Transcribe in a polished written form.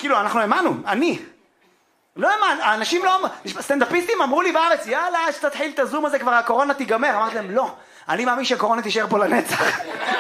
כאילו, אנחנו האמנו, אני. לא האמן, האנשים לא... סטנדאפיסטים אמרו לי בארץ, יאללה, שתתחיל את הזום הזה, כבר הקורונה תיגמר. אמרתי להם, לא, אני מאמין שהקורונה תישאר פה לנצח.